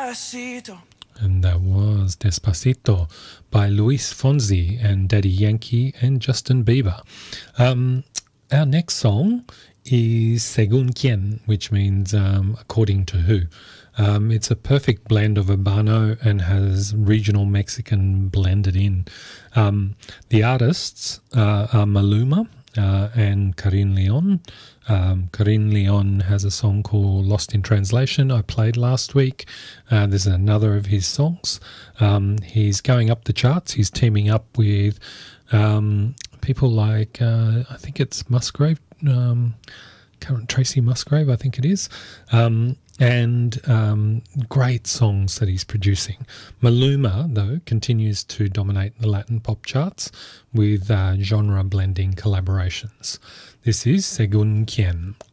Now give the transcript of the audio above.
And that was Despacito by Luis Fonsi and Daddy Yankee and Justin Bieber. Our next song is Según Quién, which means according to who. It's a perfect blend of urbano and has regional Mexican blended in. The artists are Maluma and Karin Leon. Karin Leon has a song called Lost in Translation I played last week. There's another of his songs. He's going up the charts. He's teaming up with people like, I think it's Musgrave, current Tracy Musgrave, I think it is. And great songs that he's producing. Maluma, though, continues to dominate the Latin pop charts with genre-blending collaborations. This is Según Quién.